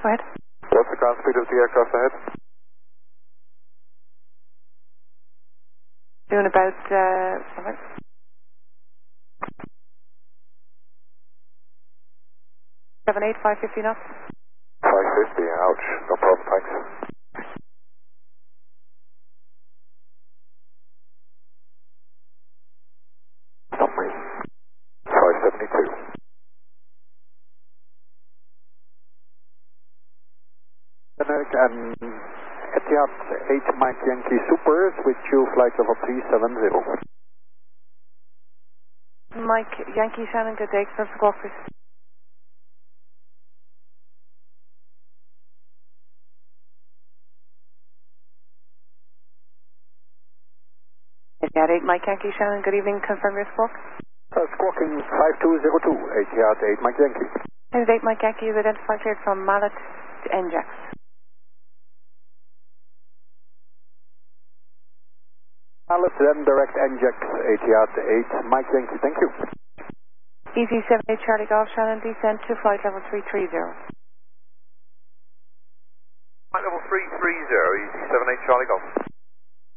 Go ahead. What's the ground speed of the aircraft ahead? Doing about, 550 knots. 550, ouch. No problem, thanks. Summary. 572. And Etihad 8 Mike Yankee Super, switch to flight level 370. Mike, Yankee, Shannon, good day. Confirm squawk, please. Etihad 8 Mike Yankee, Shannon, good evening. Confirm your squawk. Squawking 5202, Etihad 8 Mike Yankee. Etihad 8 Mike Yankee is identified cleared from Mallet to NJAX. Mallet, then direct NJAX, Etihad 8 Mike Yankee, thank you. Easy 78 Charlie Golf, Shannon, descent to flight level 330. Flight level 330, easy 78 Charlie Golf.